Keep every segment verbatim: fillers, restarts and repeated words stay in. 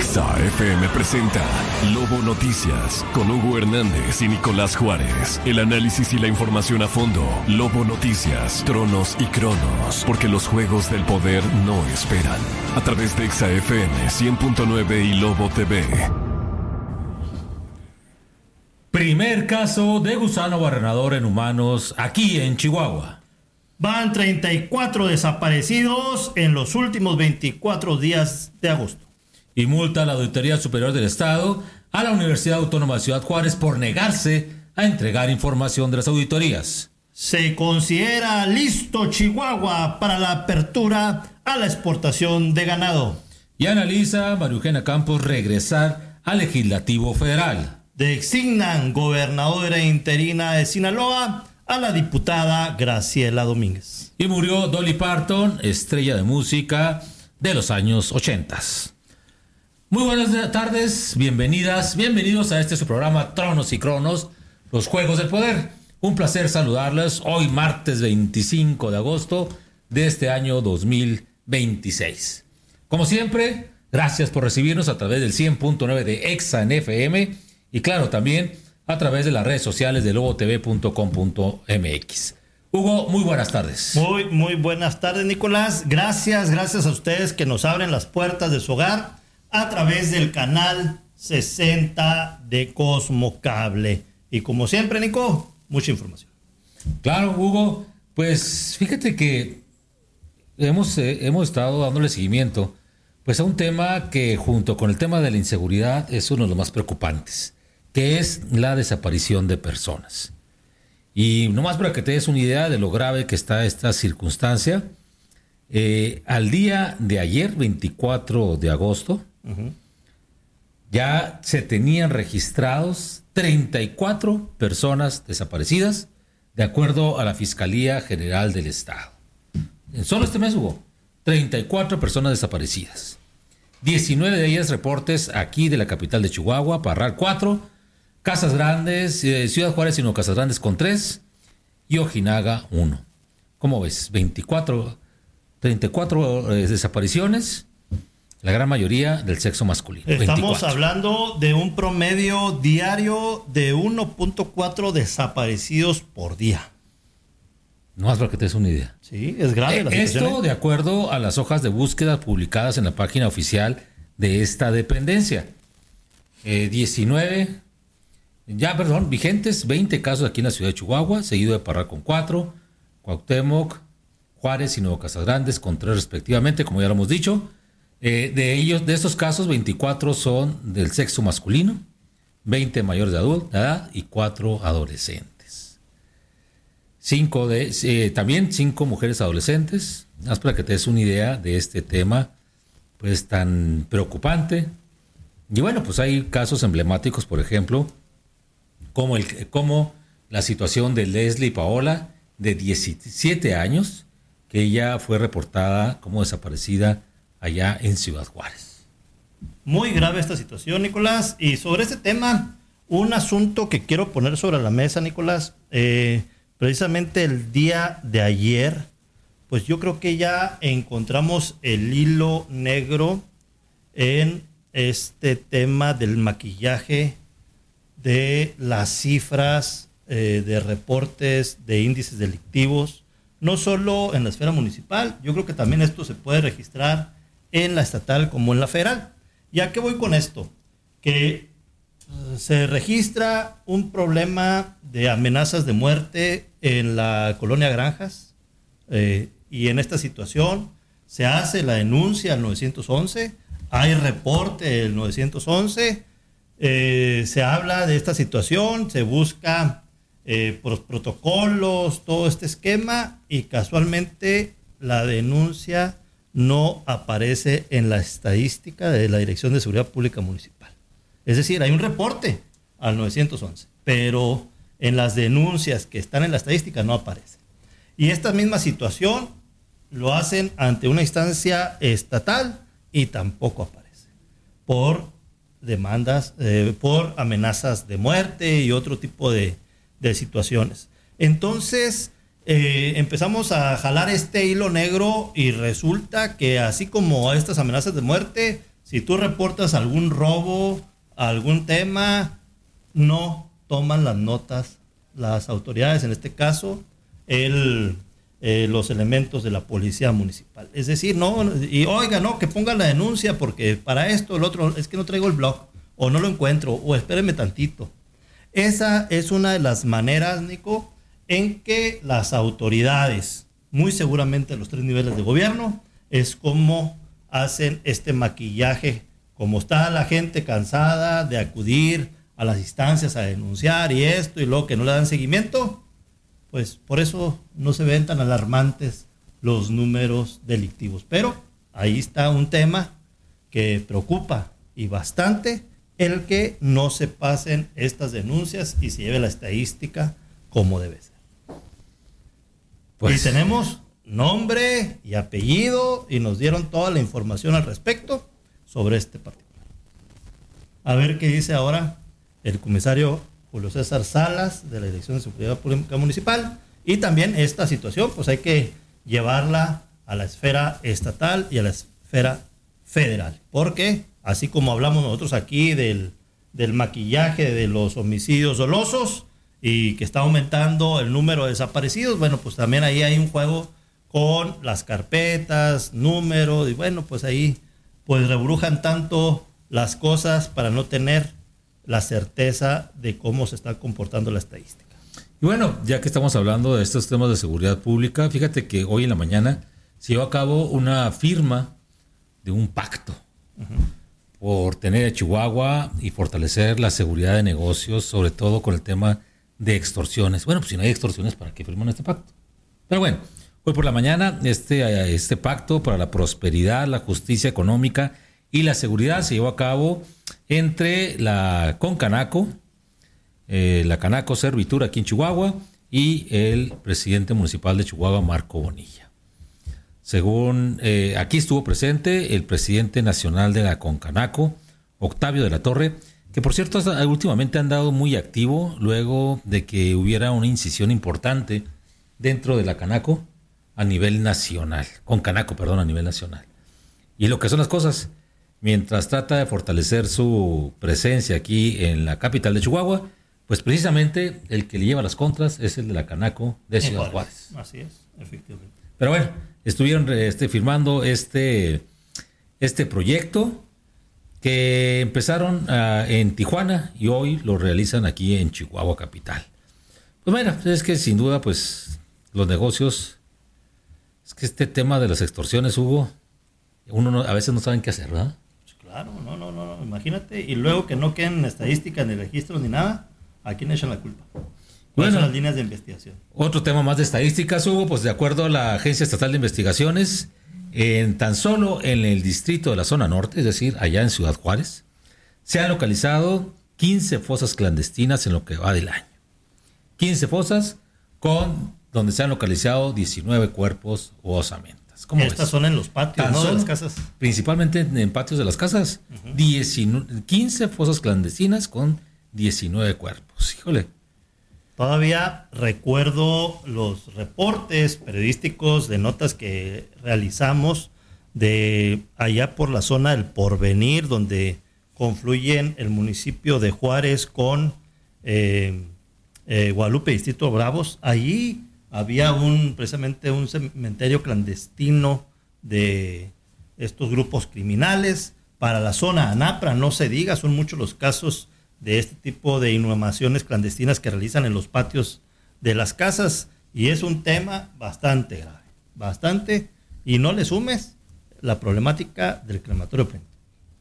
Exa F M presenta Lobo Noticias con Hugo Hernández y Nicolás Juárez. El análisis y la información a fondo. Lobo Noticias, tronos y cronos, porque los juegos del poder no esperan. A través de Exa F M cien punto nueve y Lobo T V. Primer caso de gusano barrenador en humanos aquí en Chihuahua. Van treinta y cuatro desaparecidos en los últimos veinticuatro días de agosto. Y multa a la Auditoría Superior del Estado a la Universidad Autónoma de Ciudad Juárez por negarse a entregar información de las auditorías. Se considera listo Chihuahua para la apertura a la exportación de ganado. Y analiza María Eugenia Campos regresar al Legislativo Federal. Designan gobernadora interina de Sinaloa a la diputada Graciela Domínguez. Y murió Dolly Parton, estrella de música de los años ochentas. Muy buenas tardes, bienvenidas, bienvenidos a este su programa Tronos y Cronos, los Juegos del Poder. Un placer saludarles hoy martes veinticinco de agosto de este año dos mil veintiséis. Como siempre, gracias por recibirnos a través del cien punto nueve de Exa en F M y claro también a través de las redes sociales de lobo t v punto com punto m x. Hugo, muy buenas tardes. Muy, muy buenas tardes, Nicolás. Gracias, gracias a ustedes que nos abren las puertas de su hogar a través del canal sesenta de Cosmo Cable. Y como siempre, Nico, mucha información. Claro, Hugo, pues fíjate que hemos, eh, hemos estado dándole seguimiento pues a un tema que junto con el tema de la inseguridad es uno de los más preocupantes, que es la desaparición de personas. Y nomás para que te des una idea de lo grave que está esta circunstancia, eh, al día de ayer, veinticuatro de agosto, uh-huh. ya se tenían registrados treinta y cuatro personas desaparecidas, de acuerdo a la Fiscalía General del Estado. En solo este mes hubo treinta y cuatro personas desaparecidas. diecinueve de ellas reportes aquí de la capital de Chihuahua, Parral cuatro, Casas Grandes, eh, Ciudad Juárez y no Casas Grandes con tres y Ojinaga uno. ¿Cómo ves? veinticuatro, treinta y cuatro eh, desapariciones, la gran mayoría del sexo masculino. Estamos veinticuatro. Hablando de un promedio diario de uno punto cuatro desaparecidos por día. No más para que te des una idea. Sí, es grave la eh, situación. Esto de acuerdo a las hojas de búsqueda publicadas en la página oficial de esta dependencia. Eh, diecinueve, ya perdón, vigentes veinte casos aquí en la ciudad de Chihuahua, seguido de Parral con cuatro, Cuauhtémoc, Juárez y Nuevo Casas Grandes con tres respectivamente, como ya lo hemos dicho. Eh, de ellos, de estos casos, veinticuatro son del sexo masculino, veinte mayores de edad y cuatro adolescentes. Cinco de, eh, también cinco mujeres adolescentes. Más para que te des una idea de este tema, pues tan preocupante. Y bueno, pues hay casos emblemáticos, por ejemplo, como, el, como la situación de Leslie Paola, de diecisiete años, que ella fue reportada como desaparecida allá en Ciudad Juárez. Muy grave esta situación, Nicolás. Y sobre este tema, un asunto que quiero poner sobre la mesa, Nicolás, eh, precisamente el día de ayer, pues yo creo que ya encontramos el hilo negro en este tema del maquillaje de las cifras eh, de reportes de índices delictivos, no solo en la esfera municipal, yo creo que también esto se puede registrar en la estatal como en la federal. ¿Y a qué voy con esto? Que uh, se registra un problema de amenazas de muerte en la colonia Granjas, eh, y en esta situación se hace la denuncia al nueve once, hay reporte del nueve once, eh, se habla de esta situación, se busca eh, por protocolos, todo este esquema, y casualmente la denuncia no aparece en la estadística de la Dirección de Seguridad Pública Municipal. Es decir, hay un reporte al nueve once, pero en las denuncias que están en la estadística no aparece. Y esta misma situación lo hacen ante una instancia estatal y tampoco aparece, por demandas, eh, por amenazas de muerte y otro tipo de, de situaciones. Entonces, eh, empezamos a jalar este hilo negro y resulta que así como estas amenazas de muerte, Si tú reportas algún robo, algún tema, no toman las notas las autoridades, en este caso, el, eh, los elementos de la policía municipal. Es decir, no, y oiga, no, que ponga la denuncia porque para esto, el otro, es que no traigo el blog, o no lo encuentro, o espéreme tantito. Esa es una de las maneras, Nico, en que las autoridades, muy seguramente los tres niveles de gobierno, es como hacen este maquillaje, como está la gente cansada de acudir a las instancias a denunciar y esto y luego que no le dan seguimiento, pues por eso no se ven tan alarmantes los números delictivos. Pero ahí está un tema que preocupa y bastante, el que no se pasen estas denuncias y se lleve la estadística como debe ser. Pues, y tenemos nombre y apellido y nos dieron toda la información al respecto sobre este particular. A ver qué dice ahora el comisario Julio César Salas de la Dirección de Seguridad Pública Municipal, y también esta situación pues hay que llevarla a la esfera estatal y a la esfera federal, porque así como hablamos nosotros aquí del, del maquillaje de los homicidios dolosos y que está aumentando el número de desaparecidos, bueno, pues también ahí hay un juego con las carpetas, números, y bueno, pues ahí pues rebrujan tanto las cosas para no tener la certeza de cómo se está comportando la estadística. Y bueno, ya que estamos hablando de estos temas de seguridad pública, fíjate que hoy en la mañana se llevó a cabo una firma de un pacto uh-huh. por tener a Chihuahua y fortalecer la seguridad de negocios, sobre todo con el tema de extorsiones. Bueno, pues si no hay extorsiones, ¿para qué firman este pacto? Pero bueno, hoy por la mañana este, este pacto para la prosperidad, la justicia económica y la seguridad se llevó a cabo entre la Concanaco, eh, la Canaco Servitur aquí en Chihuahua, y el presidente municipal de Chihuahua, Marco Bonilla. Según, eh, aquí estuvo presente el presidente nacional de la Concanaco, Octavio de la Torre, que por cierto últimamente ha andado muy activo luego de que hubiera una incisión importante dentro de la Canaco a nivel nacional, Concanaco, perdón, a nivel nacional. Y lo que son las cosas, mientras trata de fortalecer su presencia aquí en la capital de Chihuahua, pues precisamente el que le lleva las contras es el de la Canaco de Ciudad Juárez. Así es, efectivamente. Pero bueno, estuvieron este, firmando este, este proyecto que empezaron uh, en Tijuana y hoy lo realizan aquí en Chihuahua capital. Pues bueno, es que sin duda pues los negocios, es que este tema de las extorsiones, Hugo, uno no, a veces no saben qué hacer, ¿verdad? Claro, no, no, no, no, imagínate, y luego que no queden estadísticas ni registros ni nada, ¿a quién echan la culpa? ¿Cuáles bueno, son las líneas de investigación? Otro tema más de estadísticas, Hugo, pues de acuerdo a la Agencia Estatal de Investigaciones, en tan solo en el distrito de la zona norte, es decir, allá en Ciudad Juárez, se han localizado quince fosas clandestinas en lo que va del año. quince fosas con donde se han localizado diecinueve cuerpos u osamentas. ¿Cómo Estas ves? son en los patios, ¿no? De las casas. Principalmente en, en patios de las casas. Uh-huh. diecinueve, quince fosas clandestinas con diecinueve cuerpos. Híjole. Todavía recuerdo los reportes periodísticos de notas que realizamos de allá por la zona del Porvenir, donde confluyen el municipio de Juárez con eh, eh, Guadalupe, Distrito Bravos. Allí había un precisamente un cementerio clandestino de estos grupos criminales. Para la zona Anapra, no se diga, son muchos los casos de este tipo de inhumaciones clandestinas que realizan en los patios de las casas, y es un tema bastante grave, bastante, y no le sumes la problemática del crematorio Plenito.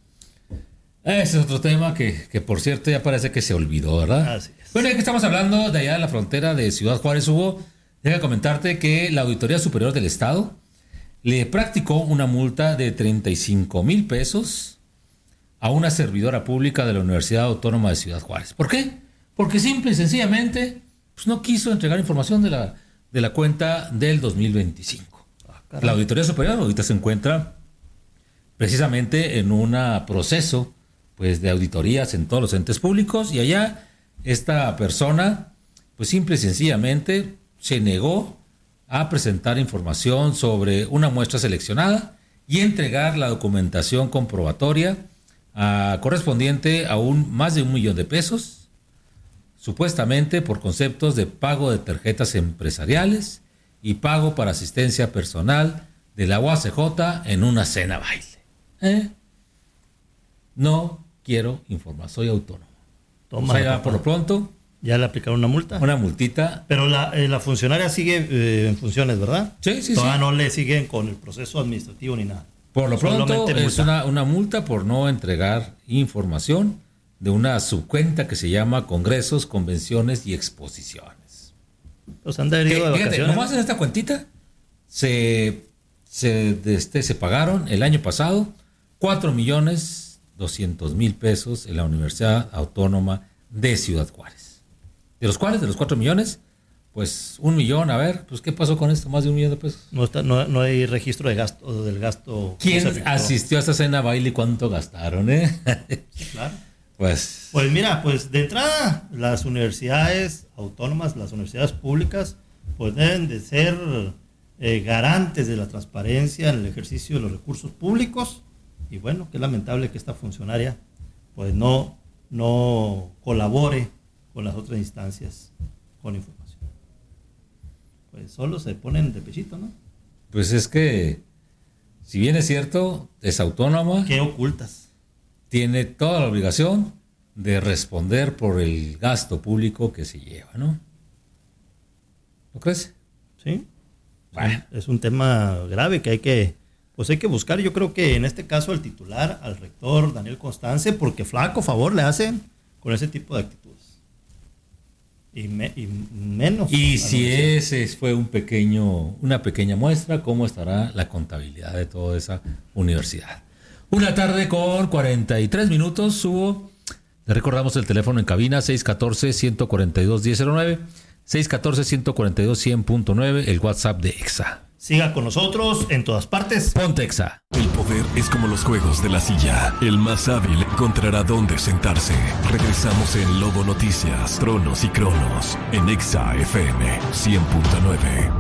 Ese es otro tema que, que por cierto ya parece que se olvidó, ¿verdad? Así es. Bueno, ya que estamos hablando de allá de la frontera de Ciudad Juárez, Hugo, déjame comentarte que la Auditoría Superior del Estado le practicó una multa de treinta y cinco mil pesos a una servidora pública de la Universidad Autónoma de Ciudad Juárez. ¿Por qué? Porque simple y sencillamente pues no quiso entregar información de la, de la cuenta del dos mil veinticinco. Ah, la Auditoría Superior ahorita se encuentra precisamente en un proceso pues, de auditorías en todos los entes públicos, y allá esta persona pues simple y sencillamente se negó a presentar información sobre una muestra seleccionada y entregar la documentación comprobatoria a, correspondiente a un, más de un millón de pesos, supuestamente por conceptos de pago de tarjetas empresariales y pago para asistencia personal de la U A C J en una cena baile. ¿Eh? No quiero informar, soy autónomo. Toma, o sea, por lo pronto, ya le aplicaron una multa. Una multita. Pero la, eh, la funcionaria sigue eh, en funciones, ¿verdad? Sí, sí, Todavía sí. no le siguen con el proceso administrativo ni nada. Por lo pronto Solamente es multa. una, una multa por no entregar información de una subcuenta que se llama Congresos, Convenciones y Exposiciones. Pues han de haber Que, ido de fíjate, vacaciones. nomás en esta cuentita se, se, este, se pagaron el año pasado cuatro millones doscientos mil pesos en la Universidad Autónoma de Ciudad Juárez. De los cuales, de los cuatro millones, pues un millón, a ver, pues ¿qué pasó con esto? Más de un millón de pesos. No, está, no, no hay registro de gasto del gasto. ¿Quién no se afectó. asistió a esta cena baile y cuánto gastaron, eh? Sí, claro. Pues, Pues mira, pues de entrada, las universidades autónomas, las universidades públicas, pues deben de ser eh, garantes de la transparencia en el ejercicio de los recursos públicos. Y bueno, qué lamentable que esta funcionaria pues no, no colabore con las otras instancias con información. Pues solo se ponen de pechito, ¿no? pues es que, si bien es cierto, es autónoma, ¿Qué ocultas? tiene toda la obligación de responder por el gasto público que se lleva, ¿no? ¿No crees? ¿Sí? Bueno. Es un tema grave que hay que, pues hay que buscar. Yo creo que en este caso al titular, al rector Daniel Constance, porque flaco favor le hacen con ese tipo de actitudes. Y, me, y menos. Y a la si universidad. ese fue un pequeño, una pequeña muestra, ¿cómo estará la contabilidad de toda esa universidad? Una tarde con cuarenta y tres minutos, Hugo. Le recordamos el teléfono en cabina seis uno cuatro, uno cuatro dos, uno cero cero nueve, seis uno cuatro, uno cuatro dos, cien punto nueve, el WhatsApp de EXA. Siga con nosotros en todas partes. Ponte EXA. El poder es como los juegos de la silla. El más hábil encontrará dónde sentarse. Regresamos en Lobo Noticias, Tronos y Cronos, en EXA F M cien punto nueve.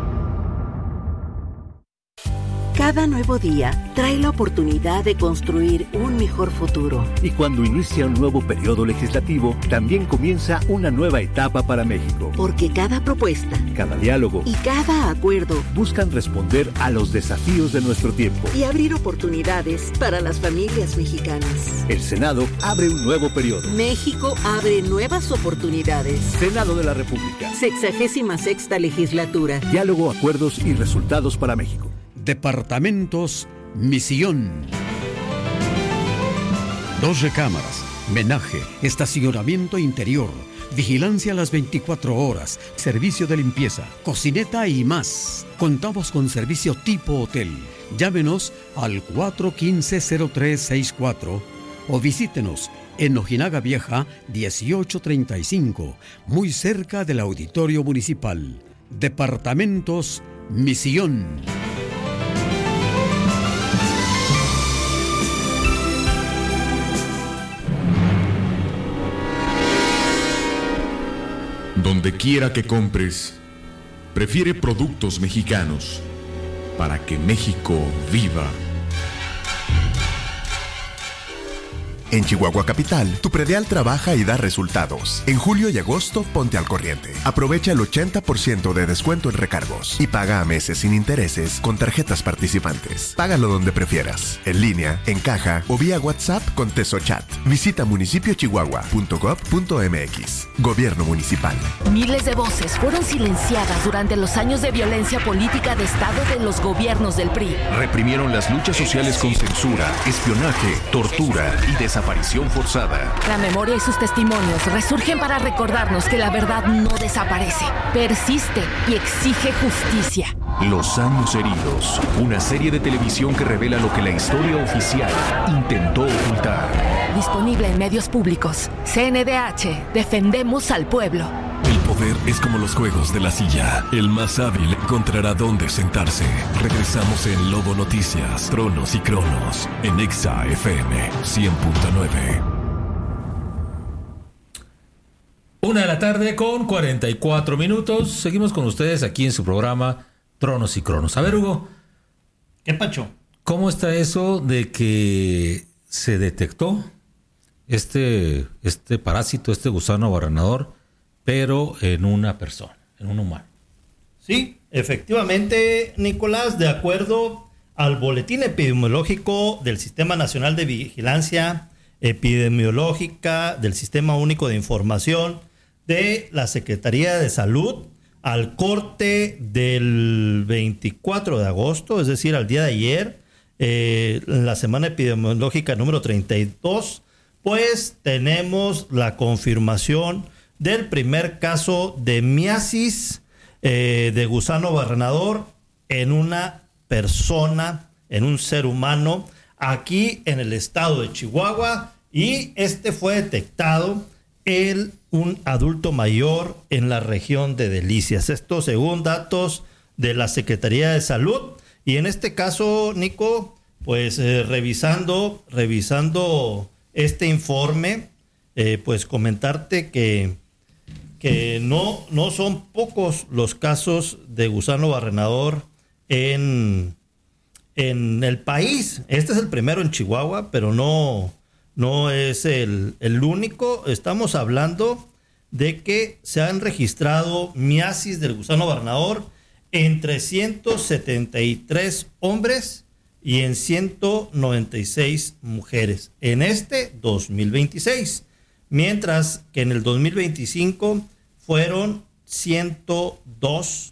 Cada nuevo día trae la oportunidad de construir un mejor futuro. Y cuando inicia un nuevo periodo legislativo, también comienza una nueva etapa para México. Porque cada propuesta Cada diálogo y cada acuerdo buscan responder a los desafíos de nuestro tiempo. y abrir oportunidades para las familias mexicanas. El Senado abre un nuevo periodo. México abre nuevas oportunidades. Senado de la República. Sexagésima sexta legislatura. Diálogo, acuerdos y resultados para México. Departamentos Misión. Dos recámaras, menaje, estacionamiento interior, vigilancia a las veinticuatro horas, servicio de limpieza, cocineta y más. Contamos con servicio tipo hotel. Llámenos al cuatro uno cinco, cero tres seis cuatro o visítenos en Ojinaga Vieja dieciocho treinta y cinco, muy cerca del Auditorio Municipal. Departamentos Misión. Donde quiera que compres, prefiere productos mexicanos para que México viva. En Chihuahua Capital, tu predial trabaja y da resultados. En julio y agosto, ponte al corriente. Aprovecha el ochenta por ciento de descuento en recargos y paga a meses sin intereses con tarjetas participantes. Págalo donde prefieras, en línea, en caja o vía WhatsApp con TesoChat. Visita municipio chihuahua punto gob punto mx. Gobierno Municipal. Miles de voces fueron silenciadas durante los años de violencia política de Estado de los gobiernos del P R I. Reprimieron las luchas sociales con censura, espionaje, tortura y desaparición forzada. La memoria y sus testimonios resurgen para recordarnos que la verdad no desaparece, persiste y exige justicia. Los años heridos, una serie de televisión que revela lo que la historia oficial intentó ocultar. Disponible en medios públicos. C N D H, defendemos al pueblo. El poder es como los juegos de la silla. El más hábil encontrará dónde sentarse. Regresamos en Lobo Noticias, Tronos y Cronos, en EXA F M cien punto nueve. Una de la tarde con cuarenta y cuatro minutos. Seguimos con ustedes aquí en su programa Tronos y Cronos. A ver, Hugo, ¿Qué pacho? ¿Cómo está eso de que se detectó este, este parásito, este gusano barrenador, pero en una persona, en un humano? Sí, efectivamente, Nicolás, de acuerdo al boletín epidemiológico del Sistema Nacional de Vigilancia Epidemiológica del Sistema Único de Información de la Secretaría de Salud, al corte del veinticuatro de agosto, es decir, al día de ayer, eh, la semana epidemiológica número treinta y dos, pues tenemos la confirmación del primer caso de miasis eh, de gusano barrenador en una persona, en un ser humano, aquí en el estado de Chihuahua, y este fue detectado en un adulto mayor en la región de Delicias. Esto según datos de la Secretaría de Salud. Y en este caso, Nico, pues eh, revisando, revisando este informe, eh, pues comentarte que, que no, no son pocos los casos de gusano barrenador en, en el país. Este es el primero en Chihuahua, pero no, no es el, el único. Estamos hablando de que se han registrado miasis del gusano barrenador en trescientos setenta y tres hombres y en ciento noventa y seis mujeres en este dos mil veintiséis, mientras que en el dos mil veinticinco fueron ciento dos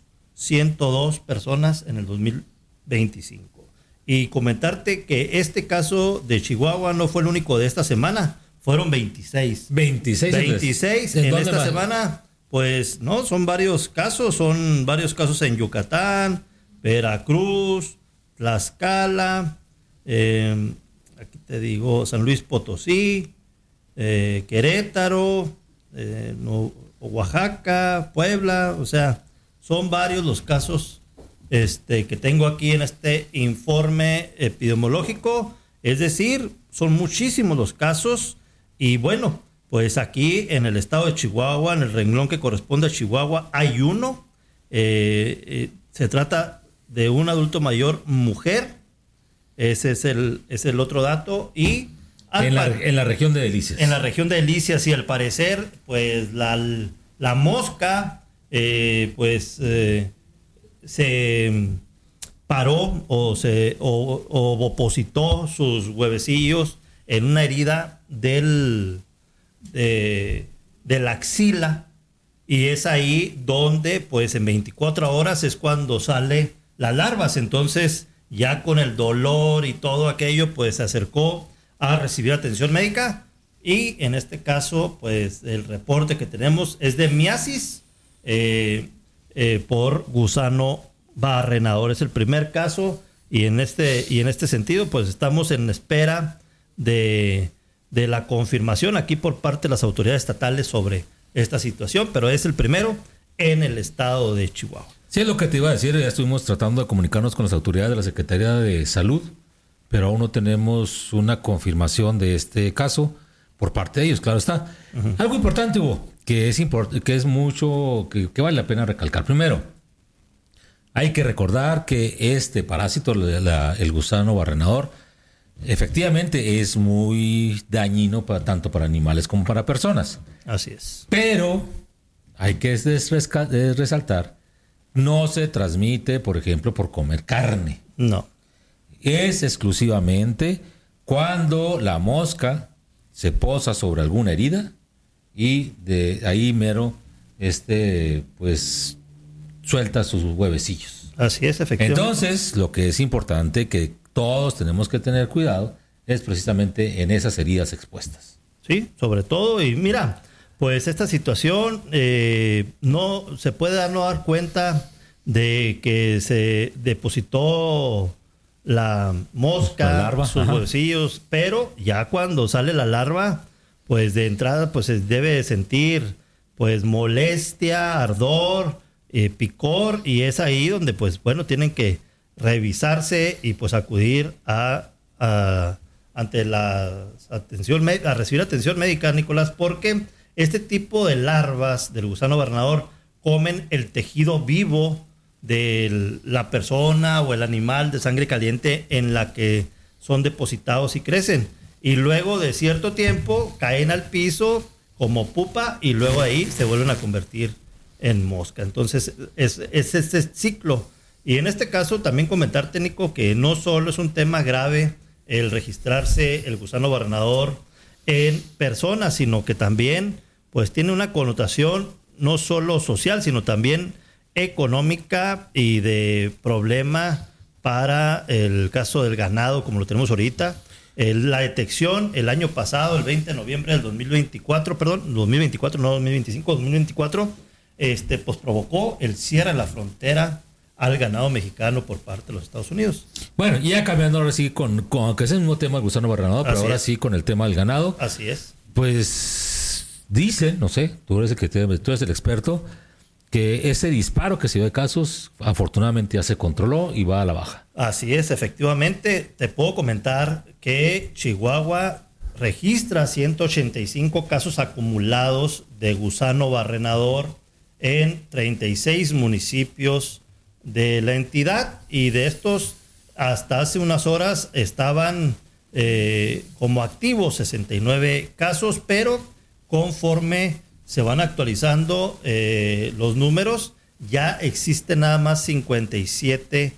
personas en el dos mil veinticinco. Y comentarte que este caso de Chihuahua no fue el único de esta semana, fueron veintiséis. veintiséis. veintiséis en esta más? semana. Pues no, son varios casos, son varios casos en Yucatán, Veracruz, Tlaxcala, eh, aquí te digo, San Luis Potosí, eh, Querétaro, eh, no, Oaxaca, Puebla, o sea, son varios los casos este, que tengo aquí en este informe epidemiológico, es decir, son muchísimos los casos. Y bueno, pues aquí en el estado de Chihuahua, en el renglón que corresponde a Chihuahua, hay uno. Eh, eh, se trata de un adulto mayor mujer. Ese es el, es el otro dato. Y en la, en la región de Delicias. En la región de Delicias, y al parecer, pues la, la mosca, eh, pues eh, se paró o se o, o opositó sus huevecillos en una herida del de, de la axila, y es ahí donde pues en veinticuatro horas es cuando sale las larvas. Entonces ya con el dolor y todo aquello pues se acercó a recibir atención médica, y en este caso pues el reporte que tenemos es de miasis eh, eh, por gusano barrenador. Es el primer caso, y en este y en este sentido pues estamos en espera de, de la confirmación aquí por parte de las autoridades estatales sobre esta situación, pero es el primero en el estado de Chihuahua. Sí, es lo que te iba a decir. Ya estuvimos tratando de comunicarnos con las autoridades de la Secretaría de Salud, pero aún no tenemos una confirmación de este caso por parte de ellos, claro está. Uh-huh. Algo importante, Hugo, que es, import- que es mucho, que, que vale la pena recalcar. Primero, hay que recordar que este parásito, la, la, el gusano barrenador, efectivamente es muy dañino para, tanto para animales como para personas. Así es. Pero hay que desresca- resaltar, no se transmite, por ejemplo, por comer carne. No. Es exclusivamente cuando la mosca se posa sobre alguna herida y de ahí mero este pues suelta sus huevecillos. Así es, efectivamente. Entonces, lo que es importante que todos tenemos que tener cuidado es precisamente en esas heridas expuestas. Sí, sobre todo. Y mira, pues esta situación eh, no se puede dar, no dar cuenta de que se depositó la mosca, la larva, sus ajá. huevecillos, pero ya cuando sale la larva, pues de entrada pues se debe sentir pues molestia, ardor, eh, picor, y es ahí donde pues bueno tienen que revisarse y pues acudir a, a ante la atención a recibir atención médica, Nicolás, porque este tipo de larvas del gusano barrenador comen el tejido vivo de la persona o el animal de sangre caliente en la que son depositados y crecen. Y luego de cierto tiempo caen al piso como pupa y luego ahí se vuelven a convertir en mosca. Entonces es, es este ciclo. Y en este caso también comentarte, Nico, que no solo es un tema grave el registrarse el gusano barrenador en personas, sino que también pues tiene una connotación no solo social, sino también económica y de problema para el caso del ganado, como lo tenemos ahorita. El, la detección el año pasado, el veinte de noviembre del dos mil veinticuatro, perdón, dos mil veinticuatro, no dos mil veinticinco, dos mil veinticuatro, este, pues provocó el cierre de la frontera al ganado mexicano por parte de los Estados Unidos. Bueno, y ya cambiando ahora sí con, con que es el mismo tema del gusano barrenador, pero Así ahora es. sí con el tema del ganado. Así es. Pues dicen, no sé, tú eres el que te, tú eres el experto, que ese disparo que se dio de casos, afortunadamente ya se controló y va a la baja. Así es, efectivamente. Te puedo comentar que Chihuahua registra ciento ochenta y cinco casos acumulados de gusano barrenador en treinta y seis municipios de la entidad, y de estos hasta hace unas horas estaban eh, como activos sesenta y nueve casos, pero conforme se van actualizando eh, los números, ya existen nada más cincuenta y siete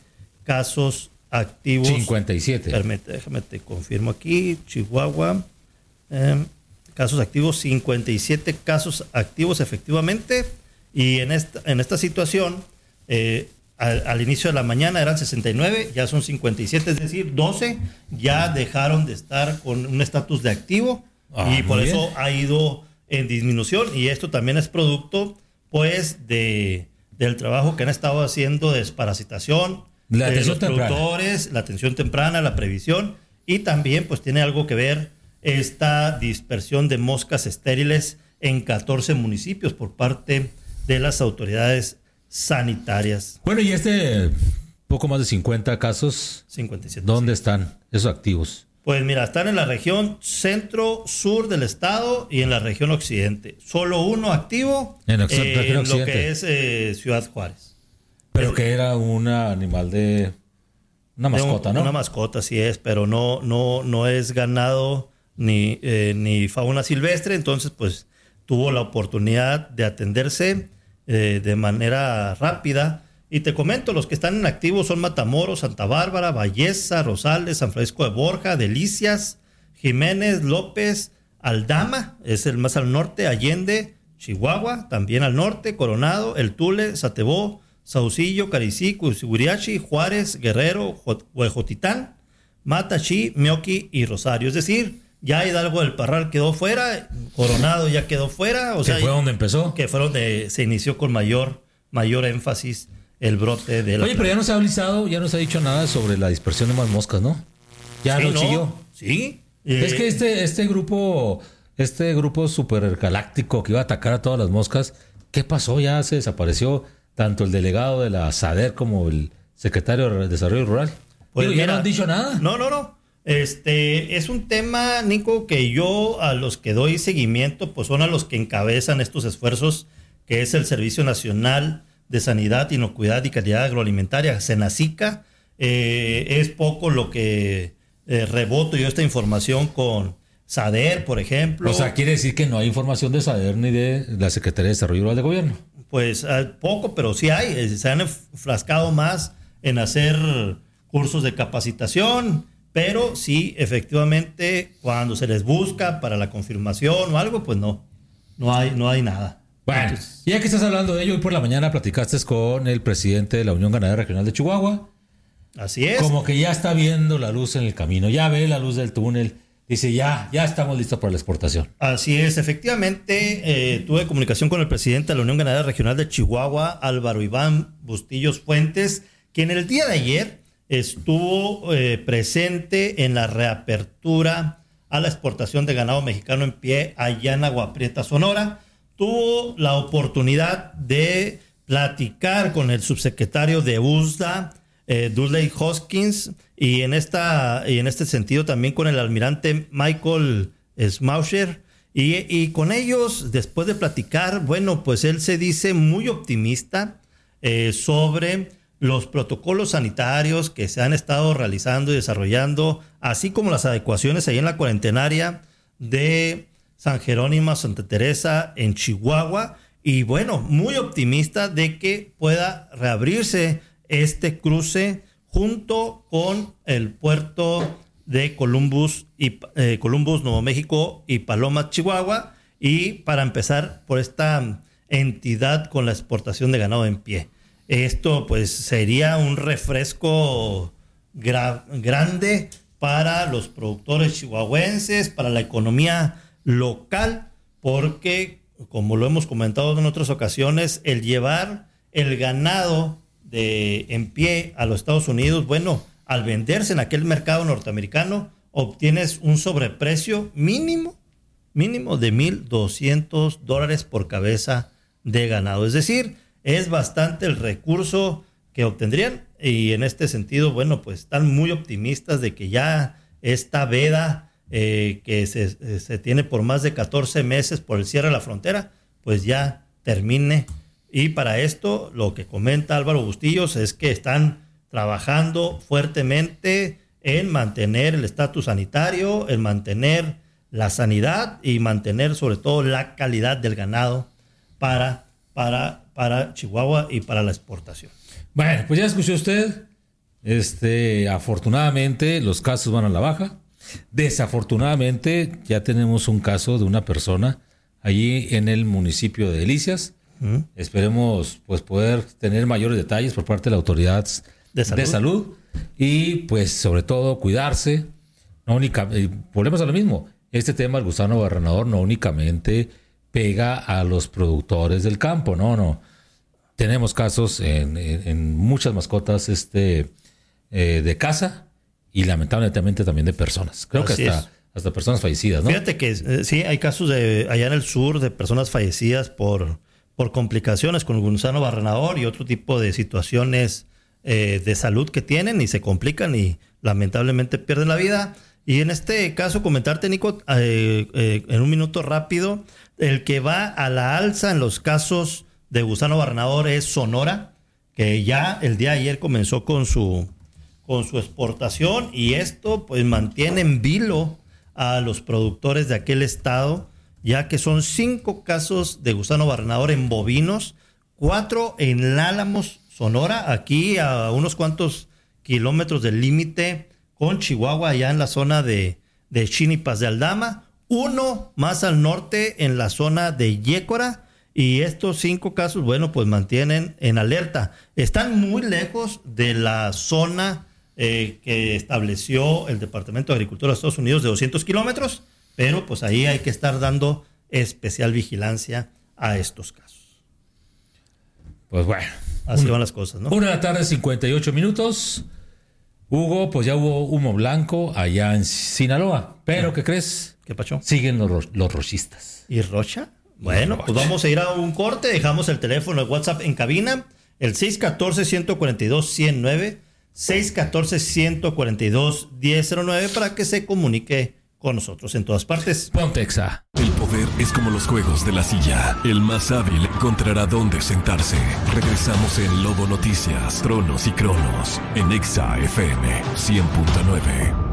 casos activos. cincuenta y siete. Permite, déjame te confirmo aquí, Chihuahua, eh, casos activos, cincuenta y siete casos activos efectivamente, y en esta, en esta situación, eh, al, al inicio de la mañana eran sesenta y nueve, ya son cincuenta y siete, es decir, doce ya dejaron de estar con un estatus de activo, ah, y por eso ha ido en disminución, y esto también es producto pues de del trabajo que han estado haciendo de desparasitación, la de atención los temprana. productores, la atención temprana, la previsión, y también pues tiene algo que ver esta dispersión de moscas estériles en catorce municipios por parte de las autoridades sanitarias. Bueno, y este poco más de cincuenta casos, cincuenta y siete. ¿dónde están esos activos? Pues mira, están en la región centro-sur del estado y en la región occidente. Solo uno activo en, el, eh, región en occidente. lo que es eh, Ciudad Juárez. Pero es, que era un animal de... Una mascota, un, ¿no? Una mascota, sí es, pero no, no, no es ganado ni, eh, ni fauna silvestre. Entonces, pues, tuvo la oportunidad de atenderse eh, de manera rápida. Y te comento, los que están en activo son Matamoros, Santa Bárbara, Valleza, Rosales, San Francisco de Borja, Delicias, Jiménez, López, Aldama, es el más al norte, Allende, Chihuahua, también al norte, Coronado, El Tule, Satebó, Saucillo, Caricí, Cusiguiriachi, Juárez, Guerrero, Huejotitán, Matachí, Meoqui y Rosario. Es decir, ya Hidalgo del Parral quedó fuera, Coronado ya quedó fuera. O que sea, fue donde empezó. Que fue donde se inició con mayor, mayor énfasis el brote de la... Oye, pero ya no se ha avisado, ya no se ha dicho nada sobre la dispersión de más moscas, ¿no? Ya sí, lo no, siguió. Sí. Es que este, este grupo, este grupo supergaláctico que iba a atacar a todas las moscas, ¿qué pasó? Ya se desapareció tanto el delegado de la SADER como el secretario de Desarrollo Rural. Pues Digo, mira, ya no han dicho nada. No, no, no. Este es un tema, Nico, que yo a los que doy seguimiento, pues son a los que encabezan estos esfuerzos, que es el Servicio Nacional de Sanidad, Inocuidad y Calidad Agroalimentaria, SENACICA. Eh, es poco lo que eh, reboto yo esta información con SADER, por ejemplo. O sea, quiere decir que no hay información de SADER ni de la Secretaría de Desarrollo Rural de Gobierno. Pues eh, poco, pero sí hay. Eh, se han enfrascado más en hacer cursos de capacitación, pero sí, efectivamente, cuando se les busca para la confirmación o algo, pues no, no hay, no hay nada. Bueno, Entonces, ya que estás hablando de ello, hoy por la mañana platicaste con el presidente de la Unión Ganadera Regional de Chihuahua. Así es. Como que ya está viendo la luz en el camino, ya ve la luz del túnel. Dice, ya, ya estamos listos para la exportación. Así es, efectivamente, eh, tuve comunicación con el presidente de la Unión Ganadera Regional de Chihuahua, Álvaro Iván Bustillos Fuentes, quien el día de ayer estuvo eh, presente en la reapertura a la exportación de ganado mexicano en pie allá en Agua Prieta, Sonora. Tuvo la oportunidad de platicar con el subsecretario de U S D A, eh, Dudley Hoskins, y en, esta, y en este sentido también con el almirante Michael Smausher. Y, y con ellos, después de platicar, bueno, pues él se dice muy optimista eh, sobre los protocolos sanitarios que se han estado realizando y desarrollando, así como las adecuaciones ahí en la cuarentenaria de San Jerónimo, Santa Teresa, en Chihuahua. Y bueno, muy optimista de que pueda reabrirse este cruce junto con el puerto de Columbus, y, eh, Columbus, Nuevo México y Paloma, Chihuahua, y para empezar por esta entidad con la exportación de ganado en pie. Esto pues sería un refresco gra- grande para los productores chihuahuenses, para la economía local, porque como lo hemos comentado en otras ocasiones, el llevar el ganado de en pie a los Estados Unidos, bueno, al venderse en aquel mercado norteamericano, obtienes un sobreprecio mínimo, mínimo de mil doscientos dólares por cabeza de ganado. Es decir, es bastante el recurso que obtendrían, y en este sentido, bueno, pues están muy optimistas de que ya esta veda eh, que se, se tiene por más de catorce meses por el cierre de la frontera, pues ya termine. Y para esto, lo que comenta Álvaro Bustillos es que están trabajando fuertemente en mantener el estatus sanitario, en mantener la sanidad y mantener sobre todo la calidad del ganado para, para, para Chihuahua y para la exportación. Bueno, pues ya escuchó usted. Este, afortunadamente los casos van a la baja. Desafortunadamente ya tenemos un caso de una persona allí en el municipio de Delicias. Uh-huh. Esperemos pues poder tener mayores detalles por parte de la autoridad de salud, de salud y pues sobre todo cuidarse. No única, eh, volvemos a lo mismo. Este tema del gusano barrenador no únicamente pega a los productores del campo, no, no. Tenemos casos en, en, en muchas mascotas este, eh, de casa y lamentablemente también de personas. Creo Así que hasta, hasta personas fallecidas, ¿no? Fíjate que eh, sí, hay casos de allá en el sur de personas fallecidas por, por complicaciones con el gusano barrenador y otro tipo de situaciones eh, de salud que tienen y se complican y lamentablemente pierden la vida. Y en este caso, comentarte, Nico, eh, eh, en un minuto rápido, el que va a la alza en los casos de gusano barrenador es Sonora, que ya el día de ayer comenzó con su, con su exportación, y esto pues mantiene en vilo a los productores de aquel estado, ya que son cinco casos de gusano barrenador en bovinos, cuatro en Álamos, Sonora, aquí a unos cuantos kilómetros del límite con Chihuahua, allá en la zona de, de Chinipas de Aldama, uno más al norte en la zona de Yécora, y estos cinco casos, bueno, pues mantienen en alerta. Están muy lejos de la zona eh, que estableció el Departamento de Agricultura de Estados Unidos de doscientos kilómetros, pero pues ahí hay que estar dando especial vigilancia a estos casos. Pues bueno. Así una, van las cosas, ¿no? Una de la tarde, cincuenta y ocho minutos. Hugo, pues ya hubo humo blanco allá en Sinaloa. Pero, ¿qué crees? ¿Qué pasó? Siguen los, los rochistas. ¿Y Rocha? Bueno, Rocha. Pues vamos a ir a un corte. Dejamos el teléfono de WhatsApp en cabina. El seis uno cuatro, uno cuatro dos, uno cero nueve. seis uno cuatro, uno cuatro dos, uno cero nueve para que se comunique con nosotros en todas partes. Pontexa. El poder es como los juegos de la silla. El más hábil encontrará dónde sentarse. Regresamos en Lobo Noticias, Tronos y Cronos, en Exa F M cien punto nueve.